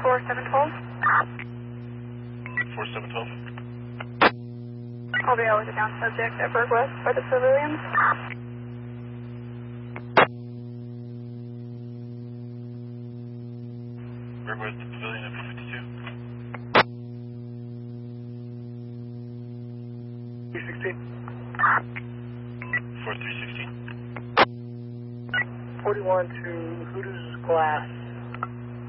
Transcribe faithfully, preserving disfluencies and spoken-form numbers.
four seven one two. four seven one two. All the hours are down subject at Berg West by the civilians. Berg West, the pavilion at four fifty-two. three sixteen. four three sixteen. forty-one to Hooters Glass.